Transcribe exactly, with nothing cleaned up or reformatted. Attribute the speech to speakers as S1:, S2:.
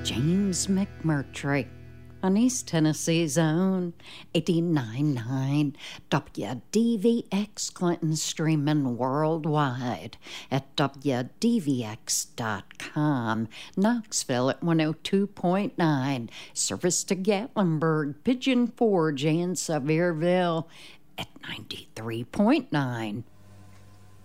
S1: James McMurtry on East Tennessee's own eighty-nine point nine W D V X Clinton, streaming worldwide at W D V X dot com. Knoxville at one oh two point nine. Service to Gatlinburg, Pigeon Forge, and Sevierville at ninety-three point nine.